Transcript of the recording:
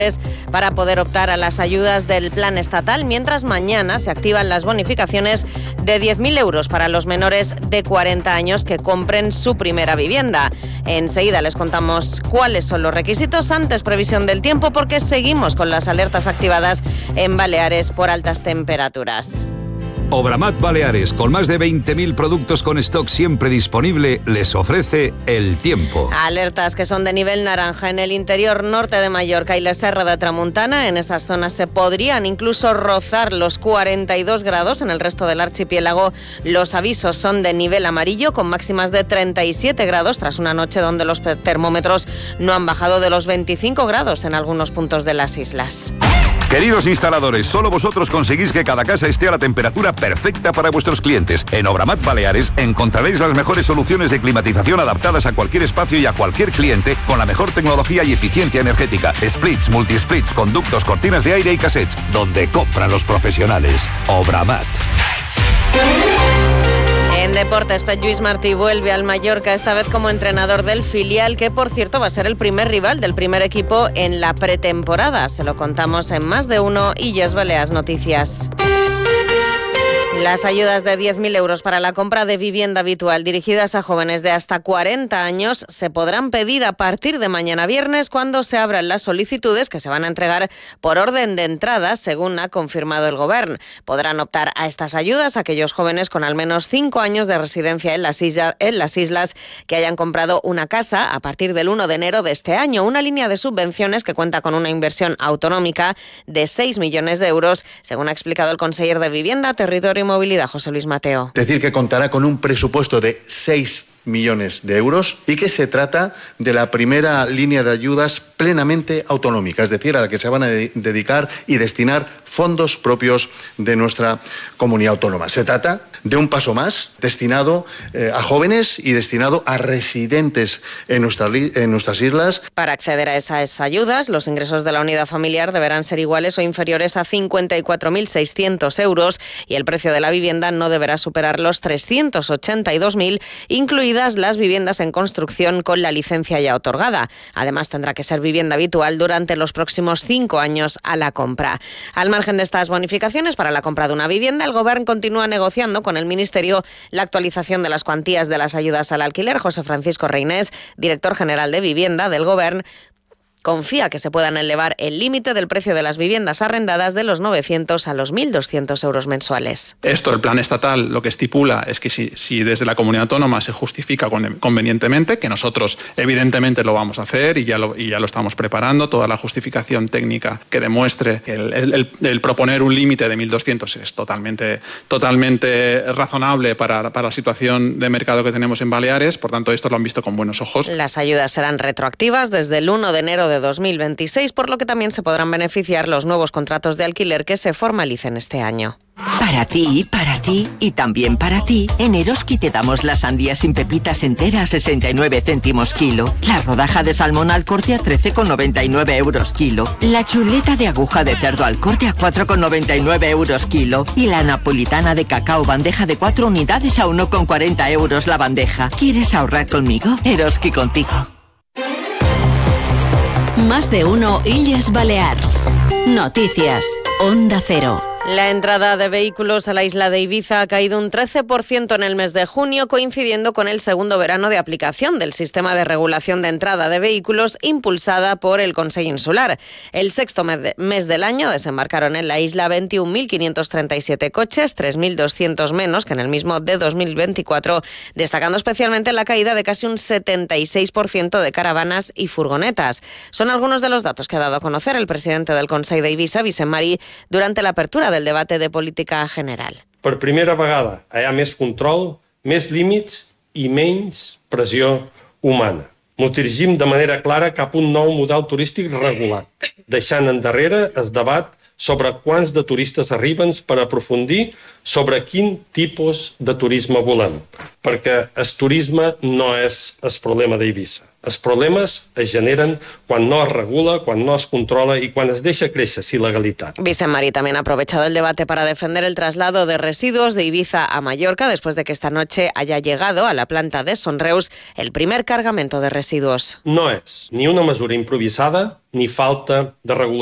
para poder optar a las ayudas del plan estatal, mientras mañana se activan las bonificaciones de 10.000 euros para los menores de 40 años que compren su primera vivienda. Enseguida les contamos cuáles son los requisitos. Antes, previsión del tiempo, porque seguimos con las alertas activadas en Baleares por altas temperaturas. Obramat Baleares, con más de 20.000 productos con stock siempre disponible, les ofrece el tiempo. Alertas que son de nivel naranja en el interior norte de Mallorca y la Serra de Tramuntana. En esas zonas se podrían incluso rozar los 42 grados. En el resto del archipiélago los avisos son de nivel amarillo, con máximas de 37 grados, tras una noche donde los termómetros no han bajado de los 25 grados en algunos puntos de las islas. Queridos instaladores, solo vosotros conseguís que cada casa esté a la temperatura perfecta para vuestros clientes. En Obramat Baleares encontraréis las mejores soluciones de climatización adaptadas a cualquier espacio y a cualquier cliente, con la mejor tecnología y eficiencia energética. Splits, multisplits, conductos, cortinas de aire y cassettes, donde compran los profesionales. Obramat. En deportes, Pep Lluís Martí vuelve al Mallorca, esta vez como entrenador del filial, que por cierto va a ser el primer rival del primer equipo en la pretemporada. Se lo contamos en Más de Uno y Yes Balears Noticias. Las ayudas de 10.000 euros para la compra de vivienda habitual dirigidas a jóvenes de hasta 40 años se podrán pedir a partir de mañana viernes, cuando se abran las solicitudes, que se van a entregar por orden de entrada, según ha confirmado el Govern. Podrán optar a estas ayudas aquellos jóvenes con al menos 5 años de residencia en las islas que hayan comprado una casa a partir del 1 de enero de este año. Una línea de subvenciones que cuenta con una inversión autonómica de 6 millones de euros, según ha explicado el conseller de Vivienda, Territorio y Movilidad, José Luis Mateo. Es decir, que contará con un presupuesto de 6 millones de euros y que se trata de la primera línea de ayudas plenamente autonómica, es decir, a la que se van a dedicar y destinar fondos propios de nuestra comunidad autónoma. Se trata de un paso más destinado a jóvenes y destinado a residentes en nuestras islas. Para acceder a esas ayudas, los ingresos de la unidad familiar deberán ser iguales o inferiores a 54.600 euros y el precio de la vivienda no deberá superar los 382.000, incluidas las viviendas en construcción con la licencia ya otorgada. Además, tendrá que ser vivienda habitual durante los próximos 5 años a la compra. Al margen de estas bonificaciones para la compra de una vivienda, el Govern continúa negociando con el Ministerio la actualización de las cuantías de las ayudas al alquiler. José Francisco Reinés, director general de Vivienda del Govern, confía que se puedan elevar el límite del precio de las viviendas arrendadas de los 900 a los 1.200 euros mensuales. Esto, el plan estatal, lo que estipula es que si desde la comunidad autónoma se justifica convenientemente, que nosotros evidentemente lo vamos a hacer y ya lo estamos preparando, toda la justificación técnica que demuestre que el proponer un límite de 1.200 es totalmente razonable para la situación de mercado que tenemos en Baleares. Por tanto, esto lo han visto con buenos ojos. Las ayudas serán retroactivas desde el 1 de enero de 2026, por lo que también se podrán beneficiar los nuevos contratos de alquiler que se formalicen este año. Para ti y también para ti, en Eroski te damos las sandías sin pepitas enteras a 69 céntimos kilo, la rodaja de salmón al corte a 13,99 euros kilo, la chuleta de aguja de cerdo al corte a 4,99 euros kilo y la napolitana de cacao bandeja de 4 unidades a 1,40 euros la bandeja. ¿Quieres ahorrar conmigo? Eroski contigo. Más de Uno Illes Balears. Noticias. Onda Cero. La entrada de vehículos a la isla de Ibiza ha caído un 13% en el mes de junio, coincidiendo con el segundo verano de aplicación del sistema de regulación de entrada de vehículos impulsada por el Consell Insular. El sexto mes del año desembarcaron en la isla 21.537 coches, 3.200 menos que en el mismo de 2024, destacando especialmente la caída de casi un 76% de caravanas y furgonetas. Son algunos de los datos que ha dado a conocer el presidente del Consell de Ibiza, Vicent Marí, durante la apertura del debate de política general. Per primera vegada hi ha més control, més límits i menys pressió humana. Ens dirigim de manera clara cap a un nou model turístic regulat, deixant endarrere el debat sobre quants de turistes arriben per aprofundir sobre quin tipus de turisme volem, perquè el turisme no és el problema d'Eivissa. Els problemes es generen quan no es regula, quan no es controla y quan es deixa créixer sin legalitat. Vicent Marí también ha aprovechado el debate para defender el traslado de residuos de Ibiza a Mallorca después de que esta noche haya llegado a la planta de Sonreus el primer cargamento de residuos. No és ni una mesura improvisada ni falta de regulació.